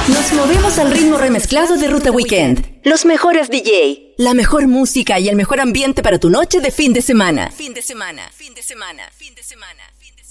Nos movemos al ritmo remezclado de Ruta Weekend. Los mejores DJ, la mejor música y el mejor ambiente para tu noche de fin de semana. Fin de semana, fin de semana, fin de semana, fin de semana.